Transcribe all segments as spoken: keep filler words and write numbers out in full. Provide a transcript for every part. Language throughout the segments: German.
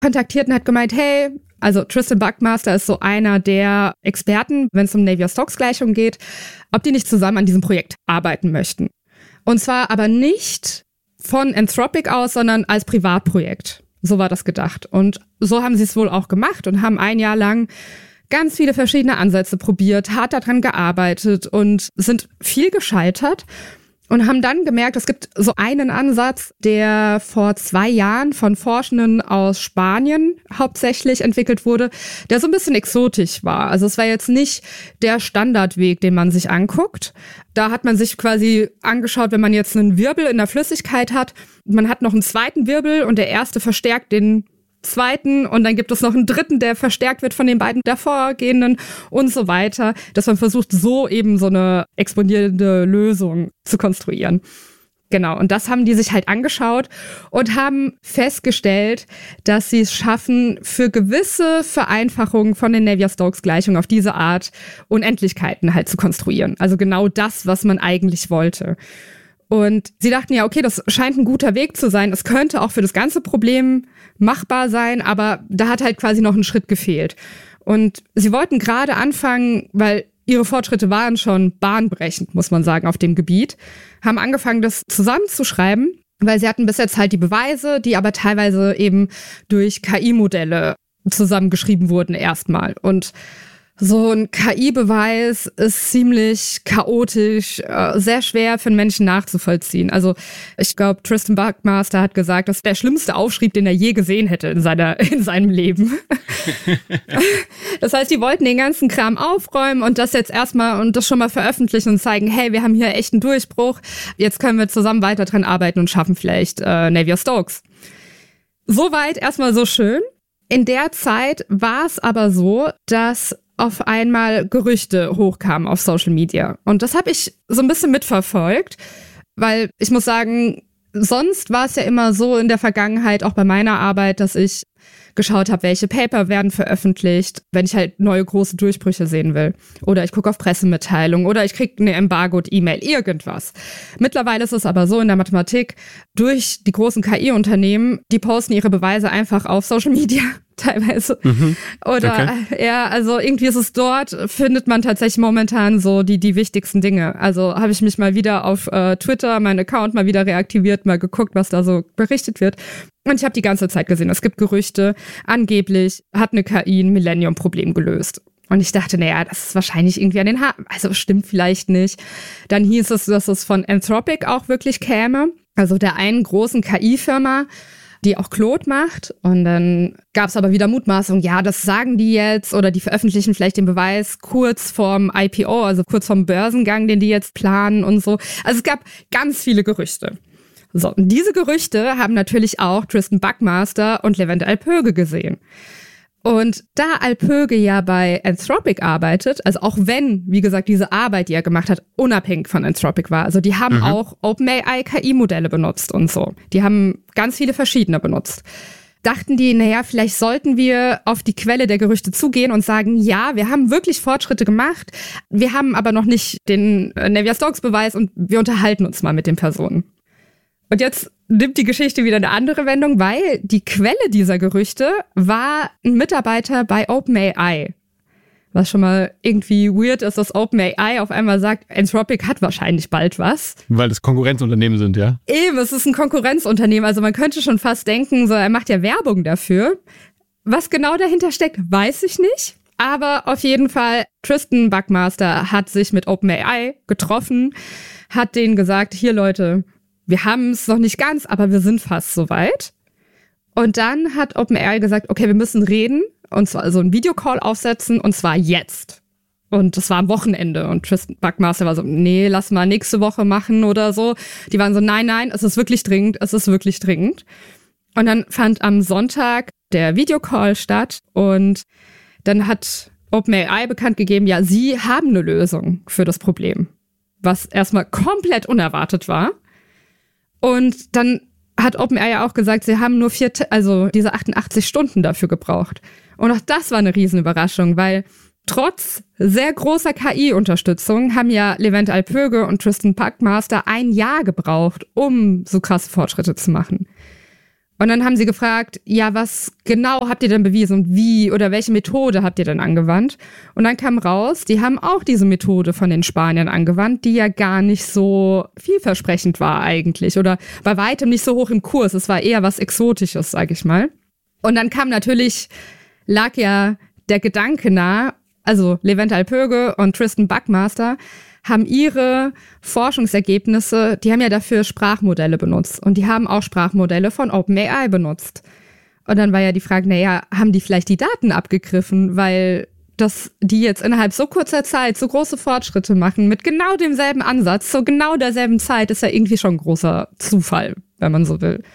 kontaktiert und hat gemeint, hey, also Tristan Buckmaster ist so einer der Experten, wenn es um Navier-Stokes-Gleichung geht, ob die nicht zusammen an diesem Projekt arbeiten möchten. Und zwar aber nicht von Anthropic aus, sondern als Privatprojekt. So war das gedacht. Und so haben sie es wohl auch gemacht und haben ein Jahr lang ganz viele verschiedene Ansätze probiert, hart daran gearbeitet und sind viel gescheitert. Und haben dann gemerkt, es gibt so einen Ansatz, der vor zwei Jahren von Forschenden aus Spanien hauptsächlich entwickelt wurde, der so ein bisschen exotisch war. Also es war jetzt nicht der Standardweg, den man sich anguckt. Da hat man sich quasi angeschaut, wenn man jetzt einen Wirbel in der Flüssigkeit hat, man hat noch einen zweiten Wirbel und der erste verstärkt den zweiten und dann gibt es noch einen dritten, der verstärkt wird von den beiden davorgehenden und so weiter, dass man versucht, so eben so eine exponierende Lösung zu konstruieren. Genau, und das haben die sich halt angeschaut und haben festgestellt, dass sie es schaffen, für gewisse Vereinfachungen von den Navier-Stokes-Gleichungen auf diese Art Unendlichkeiten halt zu konstruieren. Also genau das, was man eigentlich wollte. Und sie dachten ja, okay, das scheint ein guter Weg zu sein. Es könnte auch für das ganze Problem machbar sein, aber da hat halt quasi noch ein Schritt gefehlt. Und sie wollten gerade anfangen, weil ihre Fortschritte waren schon bahnbrechend, muss man sagen, auf dem Gebiet, haben angefangen, das zusammenzuschreiben, weil sie hatten bis jetzt halt die Beweise, die aber teilweise eben durch K I-Modelle zusammengeschrieben wurden erstmal. Und so ein K I-Beweis ist ziemlich chaotisch, äh, sehr schwer für einen Menschen nachzuvollziehen. Also ich glaube, Tristan Buckmaster hat gesagt, das ist der schlimmste Aufschrieb, den er je gesehen hätte in seiner in seinem Leben. Das heißt, die wollten den ganzen Kram aufräumen und das jetzt erstmal und das schon mal veröffentlichen und zeigen, hey, wir haben hier echt einen Durchbruch. Jetzt können wir zusammen weiter dran arbeiten und schaffen vielleicht äh, Navier-Stokes. Soweit erstmal so schön. In der Zeit war es aber so, dass auf einmal Gerüchte hochkamen auf Social Media. Und das habe ich so ein bisschen mitverfolgt, weil ich muss sagen, sonst war es ja immer so in der Vergangenheit, auch bei meiner Arbeit, dass ich geschaut habe, welche Paper werden veröffentlicht, wenn ich halt neue große Durchbrüche sehen will. Oder ich gucke auf Pressemitteilungen oder ich kriege eine Embargoed-E-Mail, irgendwas. Mittlerweile ist es aber so in der Mathematik, durch die großen K I-Unternehmen, die posten ihre Beweise einfach auf Social Media teilweise. Mhm. Oder okay. Ja, also irgendwie ist es dort, findet man tatsächlich momentan so die, die wichtigsten Dinge. Also habe ich mich mal wieder auf äh, Twitter, meinen Account mal wieder reaktiviert, mal geguckt, was da so berichtet wird. Und ich habe die ganze Zeit gesehen, es gibt Gerüchte, angeblich hat eine K I ein Millennium-Problem gelöst. Und ich dachte, naja, das ist wahrscheinlich irgendwie an den Haaren. Also stimmt vielleicht nicht. Dann hieß es, dass es von Anthropic auch wirklich käme. Also der einen großen K I-Firma, die auch Claude macht. Und dann gab es aber wieder Mutmaßungen, ja, das sagen die jetzt oder die veröffentlichen vielleicht den Beweis kurz vorm I P O, also kurz vorm Börsengang, den die jetzt planen und so. Also es gab ganz viele Gerüchte. So, und diese Gerüchte haben natürlich auch Tristan Buckmaster und Levent Alpöge gesehen. Und da Alpöge ja bei Anthropic arbeitet, also auch wenn, wie gesagt, diese Arbeit, die er gemacht hat, unabhängig von Anthropic war, also die haben mhm. auch OpenAI K I-Modelle benutzt und so. Die haben ganz viele verschiedene benutzt. Dachten die, naja, vielleicht sollten wir auf die Quelle der Gerüchte zugehen und sagen, ja, wir haben wirklich Fortschritte gemacht, wir haben aber noch nicht den äh, Navier-Stokes-Beweis und wir unterhalten uns mal mit den Personen. Und jetzt nimmt die Geschichte wieder eine andere Wendung, weil die Quelle dieser Gerüchte war ein Mitarbeiter bei OpenAI. Was schon mal irgendwie weird ist, dass OpenAI auf einmal sagt, Anthropic hat wahrscheinlich bald was. Weil das Konkurrenzunternehmen sind, ja? Eben, es ist ein Konkurrenzunternehmen. Also man könnte schon fast denken, so er macht ja Werbung dafür. Was genau dahinter steckt, weiß ich nicht. Aber auf jeden Fall, Tristan Buckmaster hat sich mit OpenAI getroffen, hat denen gesagt, hier Leute, wir haben es noch nicht ganz, aber wir sind fast soweit. Und dann hat OpenAI gesagt, okay, wir müssen reden und zwar so einen Videocall aufsetzen und zwar jetzt. Und das war am Wochenende und Tristan Buckmaster war so, nee, lass mal nächste Woche machen oder so. Die waren so, nein, nein, es ist wirklich dringend, es ist wirklich dringend. Und dann fand am Sonntag der Videocall statt und dann hat OpenAI bekannt gegeben, ja, sie haben eine Lösung für das Problem, was erstmal komplett unerwartet war. Und dann hat OpenAI auch gesagt, sie haben nur vier, also diese achtundachtzig Stunden dafür gebraucht. Und auch das war eine Riesenüberraschung, weil trotz sehr großer K I-Unterstützung haben ja Levent Alpöge und Tristan Buckmaster ein Jahr gebraucht, um so krasse Fortschritte zu machen. Und dann haben sie gefragt, ja, was genau habt ihr denn bewiesen und wie oder welche Methode habt ihr denn angewandt? Und dann kam raus, die haben auch diese Methode von den Spaniern angewandt, die ja gar nicht so vielversprechend war eigentlich oder bei weitem nicht so hoch im Kurs. Es war eher was Exotisches, sag ich mal. Und dann kam natürlich, lag ja der Gedanke nahe, also Levent Alpöge und Tristan Buckmaster haben ihre Forschungsergebnisse, die haben ja dafür Sprachmodelle benutzt. Und die haben auch Sprachmodelle von OpenAI benutzt. Und dann war ja die Frage, naja, haben die vielleicht die Daten abgegriffen, weil dass die jetzt innerhalb so kurzer Zeit so große Fortschritte machen, mit genau demselben Ansatz, zu genau derselben Zeit, ist ja irgendwie schon ein großer Zufall, wenn man so will.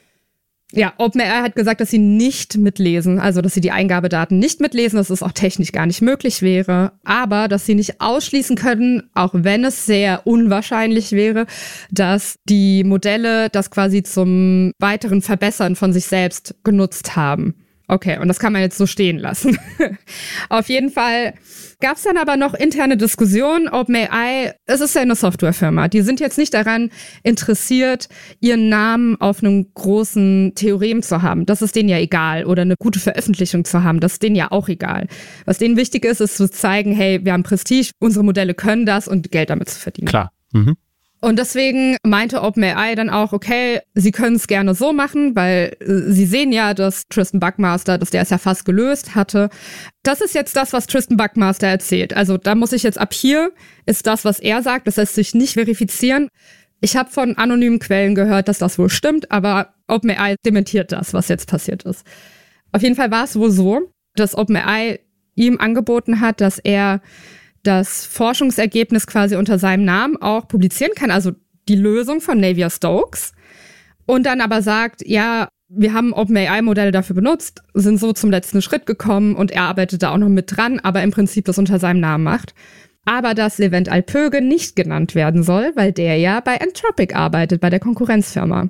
Ja, OpenAI hat gesagt, dass sie nicht mitlesen, also dass sie die Eingabedaten nicht mitlesen, dass es auch technisch gar nicht möglich wäre, aber dass sie nicht ausschließen können, auch wenn es sehr unwahrscheinlich wäre, dass die Modelle das quasi zum weiteren Verbessern von sich selbst genutzt haben. Okay, und das kann man jetzt so stehen lassen. Auf jeden Fall gab es dann aber noch interne Diskussionen. OpenAI, es ist ja eine Softwarefirma. Die sind jetzt nicht daran interessiert, ihren Namen auf einem großen Theorem zu haben. Das ist denen ja egal. Oder eine gute Veröffentlichung zu haben. Das ist denen ja auch egal. Was denen wichtig ist, ist zu zeigen, hey, wir haben Prestige, unsere Modelle können das und Geld damit zu verdienen. Klar. Mhm. Und deswegen meinte OpenAI dann auch, okay, sie können es gerne so machen, weil äh, sie sehen ja, dass Tristan Buckmaster, dass der es ja fast gelöst hatte. Das ist jetzt das, was Tristan Buckmaster erzählt. Also da muss ich jetzt ab hier, ist das, was er sagt, das lässt sich nicht verifizieren. Ich habe von anonymen Quellen gehört, dass das wohl stimmt, aber OpenAI dementiert das, was jetzt passiert ist. Auf jeden Fall war es wohl so, dass OpenAI ihm angeboten hat, dass er das Forschungsergebnis quasi unter seinem Namen auch publizieren kann, also die Lösung von Navier-Stokes. Und dann aber sagt, ja, wir haben OpenAI-Modelle dafür benutzt, sind so zum letzten Schritt gekommen und er arbeitet da auch noch mit dran, aber im Prinzip das unter seinem Namen macht. Aber dass Levent Alpöge nicht genannt werden soll, weil der ja bei Anthropic arbeitet, bei der Konkurrenzfirma.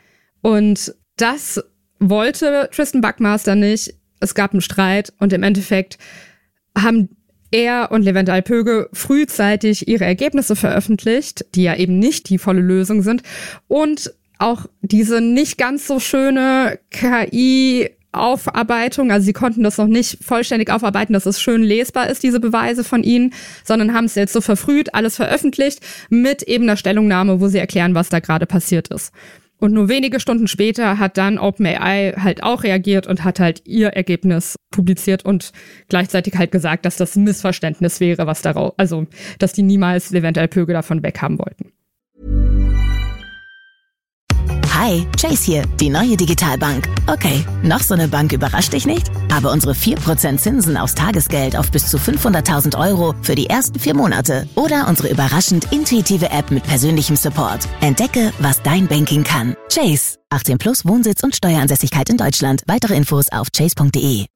Und das wollte Tristan Buckmaster nicht. Es gab einen Streit und im Endeffekt haben er und Levent Alpöge frühzeitig ihre Ergebnisse veröffentlicht, die ja eben nicht die volle Lösung sind. Und auch diese nicht ganz so schöne K I-Aufarbeitung, also sie konnten das noch nicht vollständig aufarbeiten, dass es schön lesbar ist, diese Beweise von ihnen, sondern haben es jetzt so verfrüht, alles veröffentlicht, mit eben einer Stellungnahme, wo sie erklären, was da gerade passiert ist. Und nur wenige Stunden später hat dann OpenAI halt auch reagiert und hat halt ihr Ergebnis publiziert und gleichzeitig halt gesagt, dass das ein Missverständnis wäre, was daraus, also, dass die niemals Levent Alpöge davon weghaben wollten. Hi, Chase hier, die neue Digitalbank. Okay, noch so eine Bank überrascht dich nicht? Aber unsere vier Prozent Zinsen aufs Tagesgeld auf bis zu fünfhunderttausend Euro für die ersten vier Monate. Oder unsere überraschend intuitive App mit persönlichem Support. Entdecke, was dein Banking kann. Chase, achtzehn plus, Wohnsitz und Steueransässigkeit in Deutschland. Weitere Infos auf chase punkt de.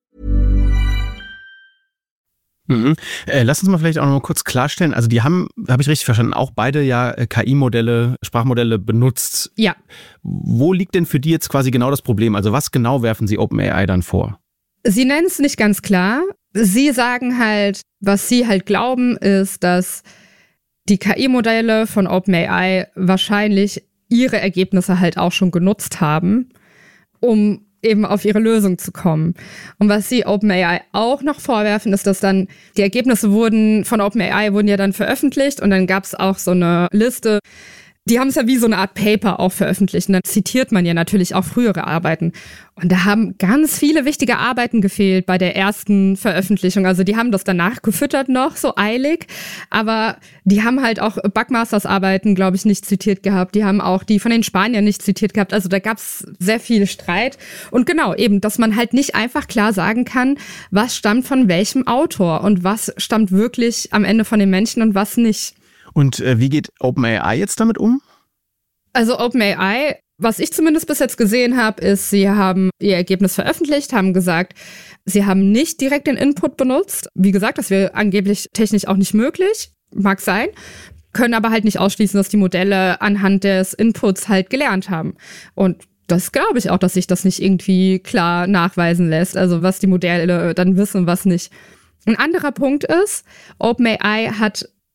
Mhm. Äh, lass uns mal vielleicht auch noch mal kurz klarstellen, also die haben, habe ich richtig verstanden, auch beide ja äh, K I-Modelle, Sprachmodelle benutzt. Ja. Wo liegt denn für die jetzt quasi genau das Problem? Also was genau werfen sie OpenAI dann vor? Sie nennen es nicht ganz klar. Sie sagen halt, was sie halt glauben, ist, dass die K I-Modelle von OpenAI wahrscheinlich ihre Ergebnisse halt auch schon genutzt haben, um eben auf ihre Lösung zu kommen. Und was sie OpenAI auch noch vorwerfen, ist, dass dann die Ergebnisse wurden von OpenAI wurden ja dann veröffentlicht und dann gab es auch so eine Liste. Die haben es ja wie so eine Art Paper auch veröffentlicht und dann zitiert man ja natürlich auch frühere Arbeiten. Und da haben ganz viele wichtige Arbeiten gefehlt bei der ersten Veröffentlichung. Also die haben das danach gefüttert noch, so eilig. Aber die haben halt auch Buckmasters Arbeiten, glaube ich, nicht zitiert gehabt. Die haben auch die von den Spaniern nicht zitiert gehabt. Also da gab es sehr viel Streit. Und genau, eben, dass man halt nicht einfach klar sagen kann, was stammt von welchem Autor und was stammt wirklich am Ende von den Menschen und was nicht. Und äh, wie geht OpenAI jetzt damit um? Also OpenAI, was ich zumindest bis jetzt gesehen habe, ist, sie haben ihr Ergebnis veröffentlicht, haben gesagt, sie haben nicht direkt den Input benutzt. Wie gesagt, das wäre angeblich technisch auch nicht möglich, mag sein, können aber halt nicht ausschließen, dass die Modelle anhand des Inputs halt gelernt haben. Und das glaube ich auch, dass sich das nicht irgendwie klar nachweisen lässt, also was die Modelle dann wissen und was nicht. Ein anderer Punkt ist, OpenAI hat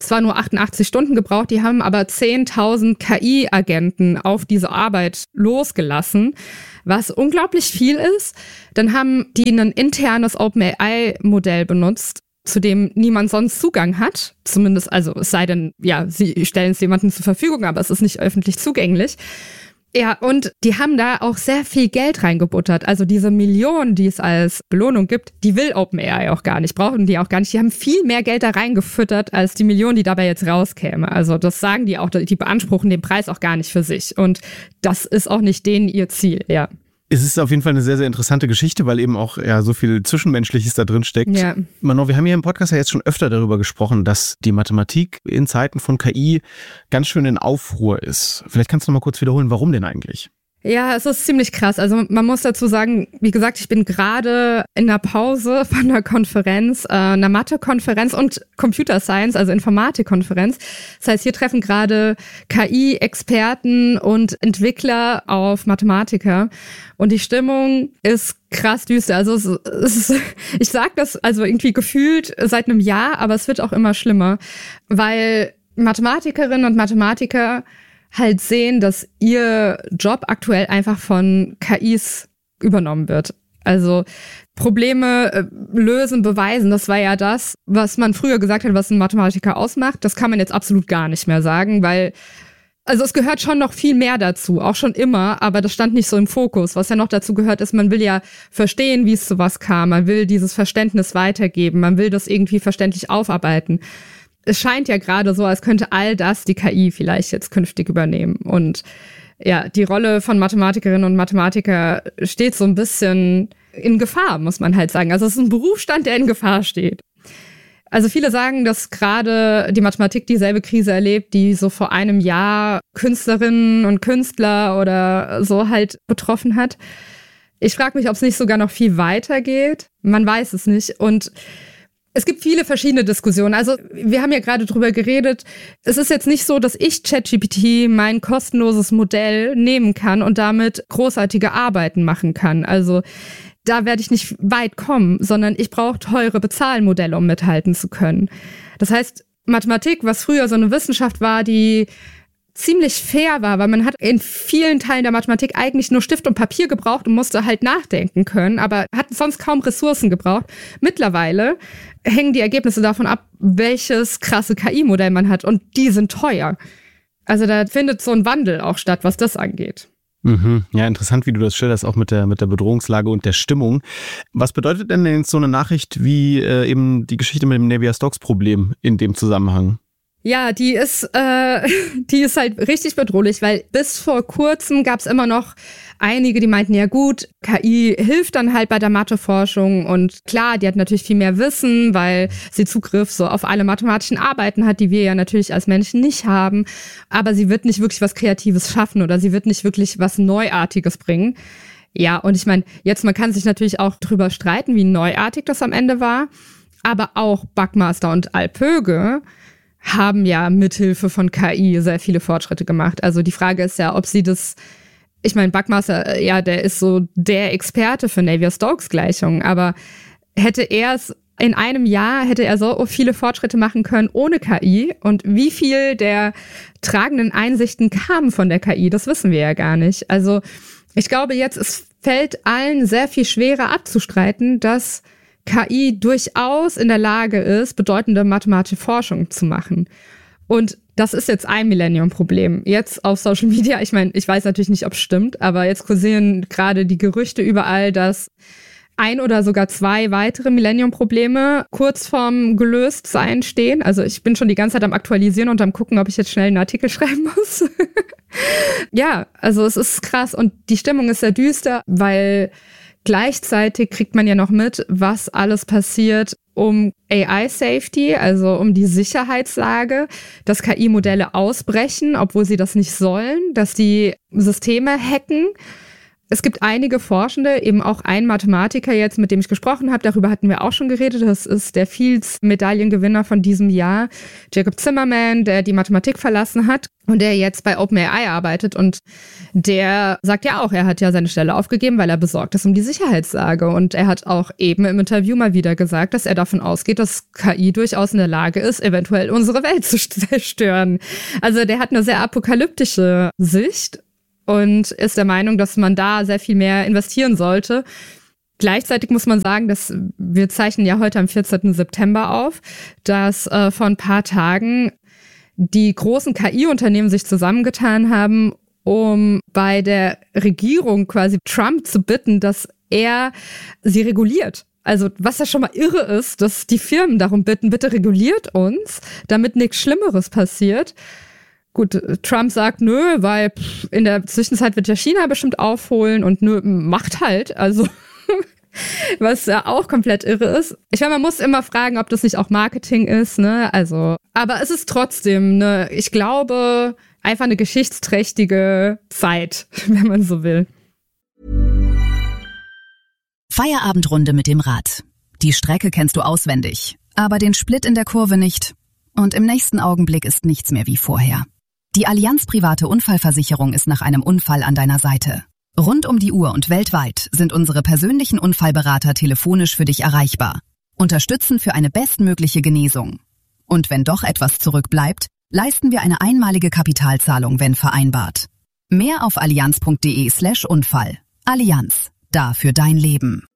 zwar nur achtundachtzig Stunden gebraucht, die haben aber zehntausend K I-Agenten auf diese Arbeit losgelassen, was unglaublich viel ist. Dann haben die ein internes OpenAI-Modell benutzt, zu dem niemand sonst Zugang hat. Zumindest, also es sei denn, ja, sie stellen es jemandem zur Verfügung, aber es ist nicht öffentlich zugänglich. Ja, und die haben da auch sehr viel Geld reingebuttert. Also diese Millionen, die es als Belohnung gibt, die will OpenAI auch gar nicht, brauchen die auch gar nicht. Die haben viel mehr Geld da reingefüttert, als die Millionen, die dabei jetzt rauskäme. Also das sagen die auch, die beanspruchen den Preis auch gar nicht für sich. Und das ist auch nicht denen ihr Ziel, ja. Es ist auf jeden Fall eine sehr, sehr interessante Geschichte, weil eben auch ja so viel Zwischenmenschliches da drin steckt. Ja. Manon, wir haben hier im Podcast ja jetzt schon öfter darüber gesprochen, dass die Mathematik in Zeiten von K I ganz schön in Aufruhr ist. Vielleicht kannst du noch mal kurz wiederholen, warum denn eigentlich? Ja, es ist ziemlich krass. Also man muss dazu sagen, wie gesagt, ich bin gerade in der Pause von einer Konferenz, äh, einer Mathe-Konferenz und Computer Science, also Informatik-Konferenz. Das heißt, hier treffen gerade K I-Experten und Entwickler auf Mathematiker. Und die Stimmung ist krass düster. Also es, es ist, ich sag das also irgendwie gefühlt seit einem Jahr, aber es wird auch immer schlimmer, weil Mathematikerinnen und Mathematiker halt sehen, dass ihr Job aktuell einfach von K Is übernommen wird. Also Probleme äh, lösen, beweisen, das war ja das, was man früher gesagt hat, was ein Mathematiker ausmacht. Das kann man jetzt absolut gar nicht mehr sagen, weil also es gehört schon noch viel mehr dazu, auch schon immer, aber das stand nicht so im Fokus. Was ja noch dazu gehört, ist, man will ja verstehen, wie es zu was kam. Man will dieses Verständnis weitergeben. Man will das irgendwie verständlich aufarbeiten. Es scheint ja gerade so, als könnte all das die K I vielleicht jetzt künftig übernehmen. Und ja, die Rolle von Mathematikerinnen und Mathematiker steht so ein bisschen in Gefahr, muss man halt sagen. Also es ist ein Berufsstand, der in Gefahr steht. Also viele sagen, dass gerade die Mathematik dieselbe Krise erlebt, die so vor einem Jahr Künstlerinnen und Künstler oder so halt betroffen hat. Ich frage mich, ob es nicht sogar noch viel weiter geht. Man weiß es nicht. Und es gibt viele verschiedene Diskussionen. Also wir haben ja gerade drüber geredet. Es ist jetzt nicht so, dass ich ChatGPT, mein kostenloses Modell, nehmen kann und damit großartige Arbeiten machen kann. Also da werde ich nicht weit kommen, sondern ich brauche teure Bezahlmodelle, um mithalten zu können. Das heißt, Mathematik, was früher so eine Wissenschaft war, die ziemlich fair war, weil man hat in vielen Teilen der Mathematik eigentlich nur Stift und Papier gebraucht und musste halt nachdenken können, aber hat sonst kaum Ressourcen gebraucht. Mittlerweile hängen die Ergebnisse davon ab, welches krasse K I-Modell man hat, und die sind teuer. Also da findet so ein Wandel auch statt, was das angeht. Mhm. Ja, interessant, wie du das schilderst, auch mit der, mit der Bedrohungslage und der Stimmung. Was bedeutet denn jetzt so eine Nachricht wie äh, eben die Geschichte mit dem Navier-Stokes-Problem in dem Zusammenhang? Ja, die ist, äh, die ist halt richtig bedrohlich, weil bis vor kurzem gab es immer noch einige, die meinten, ja gut, K I hilft dann halt bei der Matheforschung, und klar, die hat natürlich viel mehr Wissen, weil sie Zugriff so auf alle mathematischen Arbeiten hat, die wir ja natürlich als Menschen nicht haben, aber sie wird nicht wirklich was Kreatives schaffen oder sie wird nicht wirklich was Neuartiges bringen. Ja, und ich meine, jetzt, man kann sich natürlich auch drüber streiten, wie neuartig das am Ende war, aber auch Buckmaster und Alpöge haben ja mithilfe von K I sehr viele Fortschritte gemacht. Also die Frage ist ja, ob sie das, ich meine, Buckmaster, ja, der ist so der Experte für Navier-Stokes-Gleichungen, aber hätte er es in einem Jahr, hätte er so viele Fortschritte machen können ohne K I, und wie viel der tragenden Einsichten kamen von der K I, das wissen wir ja gar nicht. Also ich glaube jetzt, es fällt allen sehr viel schwerer abzustreiten, dass K I durchaus in der Lage ist, bedeutende mathematische Forschung zu machen. Und das ist jetzt ein Millennium-Problem. Jetzt auf Social Media, ich meine, ich weiß natürlich nicht, ob es stimmt, aber jetzt kursieren gerade die Gerüchte überall, dass ein oder sogar zwei weitere Millennium-Probleme kurz vorm Gelöstsein stehen. Also ich bin schon die ganze Zeit am Aktualisieren und am gucken, ob ich jetzt schnell einen Artikel schreiben muss. Ja, also es ist krass, und die Stimmung ist sehr düster, weil gleichzeitig kriegt man ja noch mit, was alles passiert um A I-Safety, also um die Sicherheitslage, dass K I-Modelle ausbrechen, obwohl sie das nicht sollen, dass die Systeme hacken. Es gibt einige Forschende, eben auch ein Mathematiker jetzt, mit dem ich gesprochen habe, darüber hatten wir auch schon geredet, das ist der Fields-Medaillengewinner von diesem Jahr, Jacob Zimmerman, der die Mathematik verlassen hat und der jetzt bei OpenAI arbeitet und der sagt ja auch, er hat ja seine Stelle aufgegeben, weil er besorgt ist um die Sicherheitslage und er hat auch eben im Interview mal wieder gesagt, dass er davon ausgeht, dass K I durchaus in der Lage ist, eventuell unsere Welt zu zerstören. Also der hat eine sehr apokalyptische Sicht und ist der Meinung, dass man da sehr viel mehr investieren sollte. Gleichzeitig muss man sagen, dass wir zeichnen ja heute am vierzehnten September auf, dass äh, vor ein paar Tagen die großen K I-Unternehmen sich zusammengetan haben, um bei der Regierung quasi Trump zu bitten, dass er sie reguliert. Also was ja schon mal irre ist, dass die Firmen darum bitten, bitte reguliert uns, damit nichts Schlimmeres passiert. Gut, Trump sagt nö, weil pff, in der Zwischenzeit wird ja China bestimmt aufholen und nö, macht halt. Also was ja auch komplett irre ist. Ich meine, man muss immer fragen, ob das nicht auch Marketing ist, ne? Also, aber es ist trotzdem, ne, ich glaube, einfach eine geschichtsträchtige Zeit, wenn man so will. Feierabendrunde mit dem Rad. Die Strecke kennst du auswendig, aber den Split in der Kurve nicht. Und im nächsten Augenblick ist nichts mehr wie vorher. Die Allianz private Unfallversicherung ist nach einem Unfall an deiner Seite. Rund um die Uhr und weltweit sind unsere persönlichen Unfallberater telefonisch für dich erreichbar. Unterstützen für eine bestmögliche Genesung. Und wenn doch etwas zurückbleibt, leisten wir eine einmalige Kapitalzahlung, wenn vereinbart. Mehr auf allianz.de slash Unfall. Allianz. Da für dein Leben.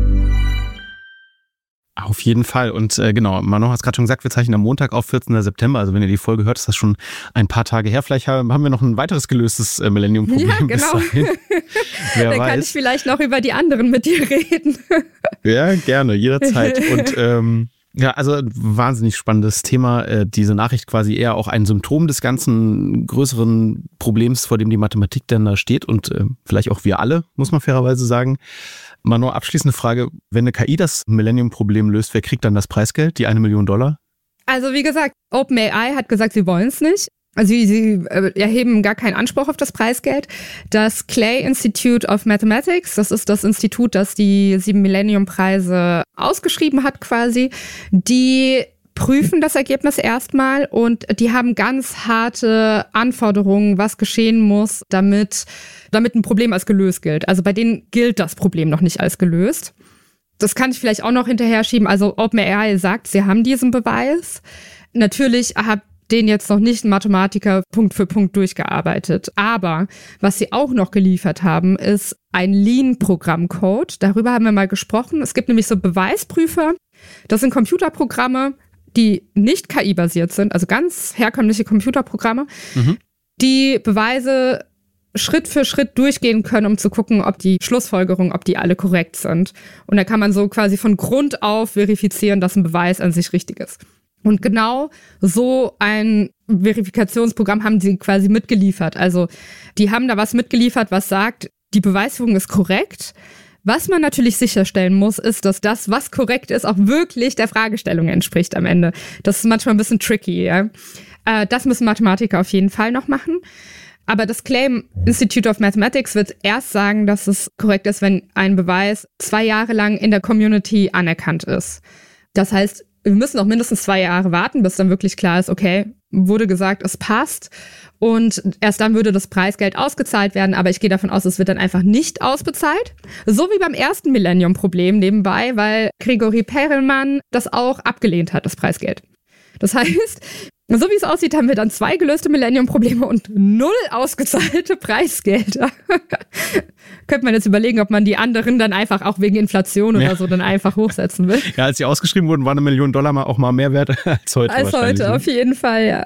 Auf jeden Fall. Und äh, genau, Manon hat es gerade schon gesagt, wir zeichnen am Montag auf, vierzehnten September. Also wenn ihr die Folge hört, ist das schon ein paar Tage her. Vielleicht haben wir noch ein weiteres gelöstes äh, Millennium-Problem. Ja, genau. Bis dahin. Wer Dann weiß. kann ich vielleicht noch über die anderen mit dir reden. Ja, gerne, jederzeit. Und ähm, ja, also wahnsinnig spannendes Thema. Äh, diese Nachricht quasi eher auch ein Symptom des ganzen größeren Problems, vor dem die Mathematik denn da steht und äh, vielleicht auch wir alle, muss man fairerweise sagen. Manon, abschließende Frage, wenn eine K I das Millennium-Problem löst, wer kriegt dann das Preisgeld, die eine Million Dollar? Also wie gesagt, OpenAI hat gesagt, sie wollen es nicht. Also sie, sie äh, erheben gar keinen Anspruch auf das Preisgeld. Das Clay Institute of Mathematics, das ist das Institut, das die sieben Millennium-Preise ausgeschrieben hat quasi, die prüfen das Ergebnis erstmal und die haben ganz harte Anforderungen, was geschehen muss, damit, damit ein Problem als gelöst gilt. Also bei denen gilt das Problem noch nicht als gelöst. Das kann ich vielleicht auch noch hinterher schieben. Also OpenAI sagt, sie haben diesen Beweis. Natürlich hat den jetzt noch nicht ein Mathematiker Punkt für Punkt durchgearbeitet. Aber was sie auch noch geliefert haben, ist ein Lean-Programmcode. Darüber haben wir mal gesprochen. Es gibt nämlich so Beweisprüfer. Das sind Computerprogramme, die nicht K I-basiert sind, also ganz herkömmliche Computerprogramme, mhm. die Beweise Schritt für Schritt durchgehen können, um zu gucken, ob die Schlussfolgerungen, ob die alle korrekt sind. Und da kann man so quasi von Grund auf verifizieren, dass ein Beweis an sich richtig ist. Und genau so ein Verifikationsprogramm haben sie quasi mitgeliefert. Also die haben da was mitgeliefert, was sagt, die Beweisführung ist korrekt. Was man natürlich sicherstellen muss, ist, dass das, was korrekt ist, auch wirklich der Fragestellung entspricht am Ende. Das ist manchmal ein bisschen tricky, ja. Äh, das müssen Mathematiker auf jeden Fall noch machen. Aber das Clay Institute of Mathematics wird erst sagen, dass es korrekt ist, wenn ein Beweis zwei Jahre lang in der Community anerkannt ist. Das heißt, wir müssen auch mindestens zwei Jahre warten, bis dann wirklich klar ist, okay, wurde gesagt, es passt. Und erst dann würde das Preisgeld ausgezahlt werden. Aber ich gehe davon aus, es wird dann einfach nicht ausbezahlt. So wie beim ersten Millennium-Problem nebenbei, weil Gregory Perelman das auch abgelehnt hat, das Preisgeld. Das heißt, so wie es aussieht, haben wir dann zwei gelöste Millennium-Probleme und null ausgezahlte Preisgelder. Könnte man jetzt überlegen, ob man die anderen dann einfach auch wegen Inflation oder ja. so dann einfach hochsetzen will. Ja, als die ausgeschrieben wurden, war eine Million Dollar mal auch mal mehr wert als heute. Als heute, auf jeden Fall, ja.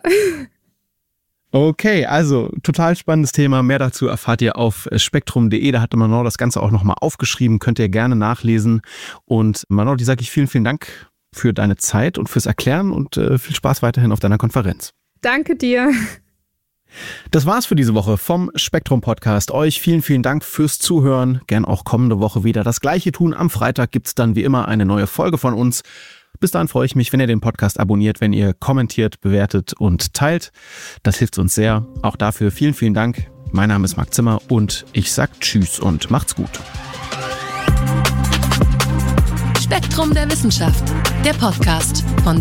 Okay, also total spannendes Thema. Mehr dazu erfahrt ihr auf spektrum punkt de. Da hatte Manon das Ganze auch nochmal aufgeschrieben. Könnt ihr gerne nachlesen. Und Manon, die sage ich vielen, vielen Dank für deine Zeit und fürs Erklären und äh, viel Spaß weiterhin auf deiner Konferenz. Danke dir. Das war's für diese Woche vom Spektrum Podcast. Euch vielen, vielen Dank fürs Zuhören. Gern auch kommende Woche wieder das Gleiche tun. Am Freitag gibt's dann wie immer eine neue Folge von uns. Bis dahin freue ich mich, wenn ihr den Podcast abonniert, wenn ihr kommentiert, bewertet und teilt. Das hilft uns sehr. Auch dafür vielen, vielen Dank. Mein Name ist Marc Zimmer und ich sag Tschüss und macht's gut. Spektrum der Wissenschaft, der Podcast von